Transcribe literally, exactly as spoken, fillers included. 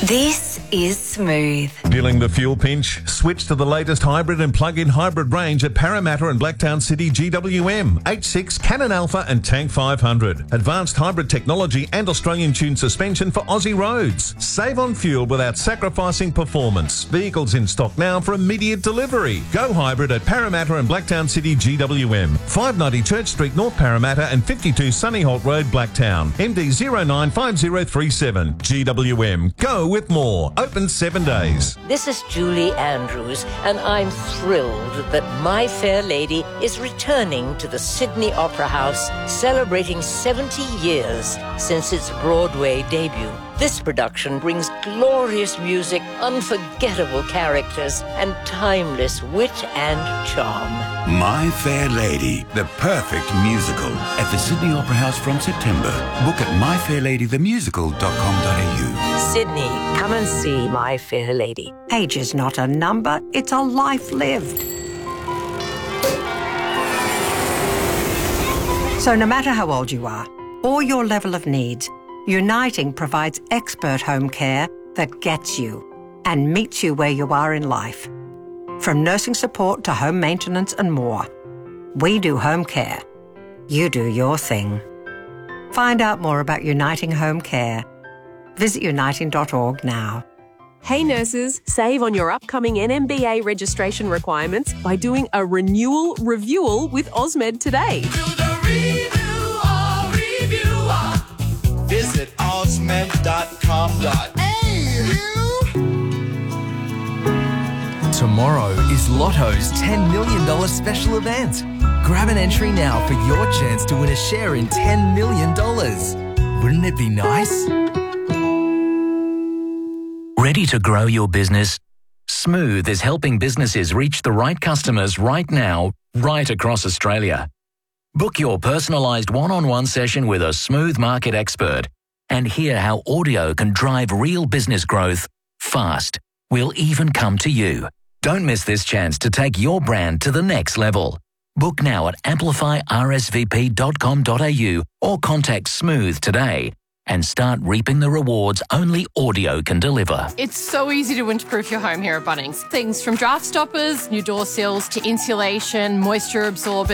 This is Smooth. Feeling the fuel pinch? Switch to the latest hybrid and plug-in hybrid range at Parramatta and Blacktown City G W M, H six, Canon Alpha and Tank five hundred. Advanced hybrid technology and Australian-tuned suspension for Aussie roads. Save on fuel without sacrificing performance. Vehicles in stock now for immediate delivery. Go hybrid at Parramatta and Blacktown City G W M, five ninety Church Street, North Parramatta and fifty-two Sunnyholt Road, Blacktown. M D zero nine five zero three seven. G W M. Go with more. Open seven days. This is Julie Andrews, and I'm thrilled that My Fair Lady is returning to the Sydney Opera House, celebrating seventy years since its Broadway debut. This production brings glorious music, unforgettable characters, and timeless wit and charm. My Fair Lady, the perfect musical, at the Sydney Opera House from September. Book at my fair lady the musical dot com dot a u. Sydney, come and see My Fair Lady. Age is not a number, it's a life lived. So no matter how old you are, or your level of needs, Uniting provides expert home care that gets you and meets you where you are in life. From nursing support to home maintenance and more. We do home care. You do your thing. Find out more about Uniting Home Care. Visit uniting dot org now. Hey nurses, save on your upcoming N M B A registration requirements by doing a renewal reviewal with Osmed today. Do the review or reviewer. Visit osmed dot com dot a u. Tomorrow is Lotto's ten million dollars special event. Grab an entry now for your chance to win a share in ten million dollars. Wouldn't it be nice? Ready to grow your business? Smooth is helping businesses reach the right customers right now, right across Australia. Book your personalised one-on-one session with a Smooth market expert and hear how audio can drive real business growth fast. We'll even come to you. Don't miss this chance to take your brand to the next level. Book now at amplify r s v p dot com dot a u or contact Smooth today and start reaping the rewards only audio can deliver. It's so easy to winterproof your home here at Bunnings. Things from draft stoppers, new door sills to insulation, moisture absorbers.